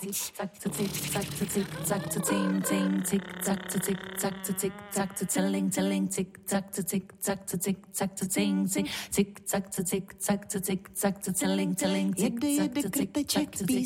zack to tick zack to tick zack to ting ting tick zack to tick zack to tick zack to telling tick zack to tick zack to tick zack to ting tick zack to tick zack to tick zack to telling tick zack to tick zack to tick